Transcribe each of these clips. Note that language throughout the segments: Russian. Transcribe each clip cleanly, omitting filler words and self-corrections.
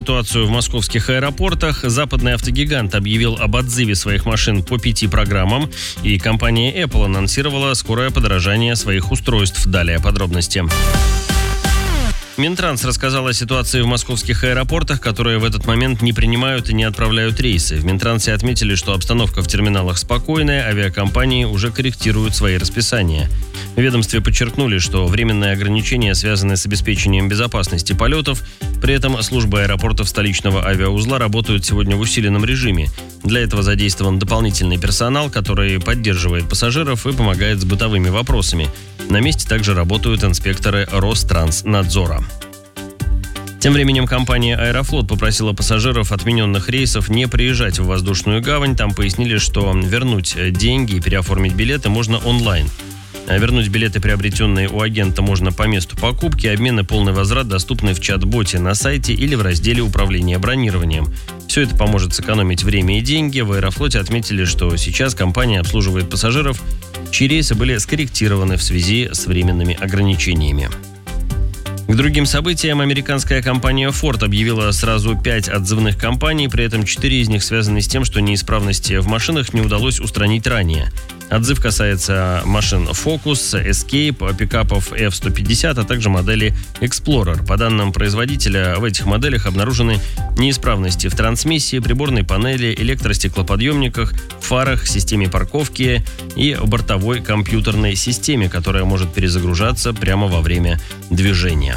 ситуацию в московских аэропортах. Западный автогигант объявил об отзыве своих машин по 5 программам, и компания Apple анонсировала скорое подорожание своих устройств. Далее подробности. Минтранс рассказал о ситуации в московских аэропортах, которые в этот момент не принимают и не отправляют рейсы. В Минтрансе отметили, что обстановка в терминалах спокойная, авиакомпании уже корректируют свои расписания. В ведомстве подчеркнули, что временные ограничения связаны с обеспечением безопасности полетов. При этом службы аэропортов столичного авиаузла работают сегодня в усиленном режиме. Для этого задействован дополнительный персонал, который поддерживает пассажиров и помогает с бытовыми вопросами. На месте также работают инспекторы Ространснадзора. Тем временем компания «Аэрофлот» попросила пассажиров отмененных рейсов не приезжать в воздушную гавань. Там пояснили, что вернуть деньги и переоформить билеты можно онлайн. Вернуть билеты, приобретенные у агента, можно по месту покупки. Обмен и полный возврат доступны в чат-боте на сайте или в разделе управления бронированием. Все это поможет сэкономить время и деньги. В «Аэрофлоте» отметили, что сейчас компания обслуживает пассажиров, чьи рейсы были скорректированы в связи с временными ограничениями. К другим событиям американская компания Ford объявила сразу 5 отзывных кампаний, при этом 4 из них связаны с тем, что неисправности в машинах не удалось устранить ранее. Отзыв касается машин Focus, Escape, пикапов F-150, а также модели Explorer. По данным производителя, в этих моделях обнаружены неисправности в трансмиссии, приборной панели, электростеклоподъемниках, фарах, системе парковки и бортовой компьютерной системе, которая может перезагружаться прямо во время движения.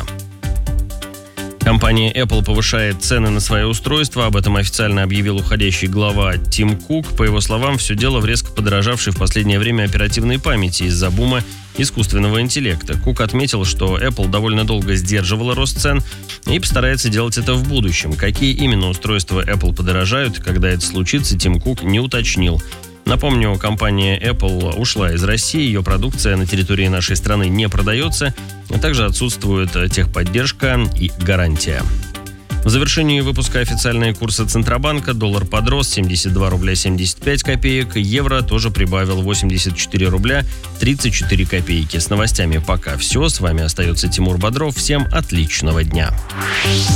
Компания Apple повышает цены на свои устройства. Об этом официально объявил уходящий глава Тим Кук. По его словам, все дело в резко подорожавшей в последнее время оперативной памяти из-за бума искусственного интеллекта. Кук отметил, что Apple довольно долго сдерживала рост цен и постарается делать это в будущем. Какие именно устройства Apple подорожают, когда это случится, Тим Кук не уточнил. Напомню, компания Apple ушла из России, ее продукция на территории нашей страны не продается, а также отсутствует техподдержка и гарантия. В завершении выпуска официальные курсы Центробанка. Доллар подрос 72 рубля 75 копеек, евро тоже прибавил 84 рубля 34 копейки. С новостями пока все. С вами остается Тимур Бодров. Всем отличного дня.